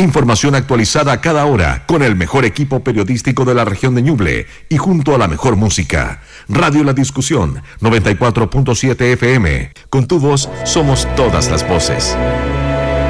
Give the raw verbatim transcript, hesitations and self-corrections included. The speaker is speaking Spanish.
Información actualizada a cada hora con el mejor equipo periodístico de la región de Ñuble y junto a la mejor música. Radio La Discusión, noventa y cuatro punto siete F M. Con tu voz somos todas las voces.